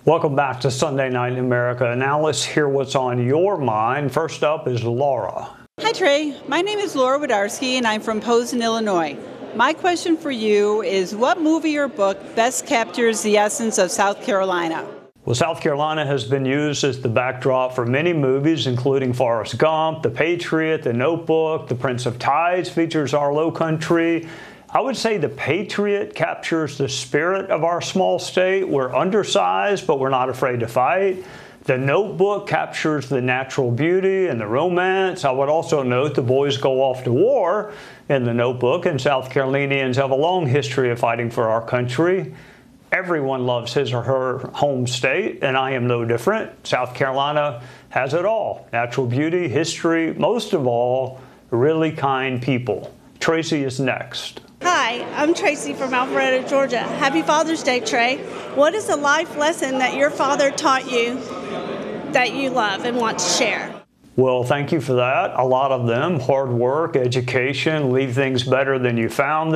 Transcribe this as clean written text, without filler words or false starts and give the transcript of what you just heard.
Welcome back to Sunday Night in America. Now let's hear what's on your mind. First up is Laura. Hi, Trey. My name is Laura Wodarski, and I'm from Posen, Illinois. My question for you is, what movie or book best captures the essence of South Carolina? Well, South Carolina has been used as the backdrop for many movies, including Forrest Gump, The Patriot, The Notebook, The Prince of Tides features our low country. I would say The Patriot captures the spirit of our small state. We're undersized, but we're not afraid to fight. The Notebook captures the natural beauty and the romance. I would also note the boys go off to war in The Notebook, and South Carolinians have a long history of fighting for our country. Everyone loves his or her home state, and I am no different. South Carolina has it all. Natural beauty, history, most of all, really kind people. Tracy is next. Hi, I'm Tracy from Alpharetta, Georgia. Happy Father's Day, Trey. What is a life lesson that your father taught you that you love and want to share? Well, thank you for that. A lot of them: hard work, education, leave things better than you found them.